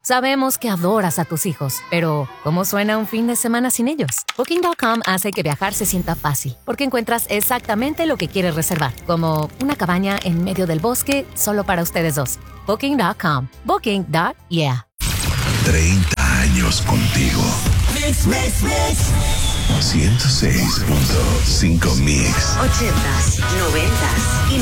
Sabemos que adoras a tus hijos, pero ¿cómo suena un fin de semana sin ellos? Booking.com hace que viajar se sienta fácil, porque encuentras exactamente lo que quieres reservar, como una cabaña en medio del bosque solo para ustedes dos. Booking.com. Booking.yeah. 30 años contigo. 106.5 Mix. 80s, 90s y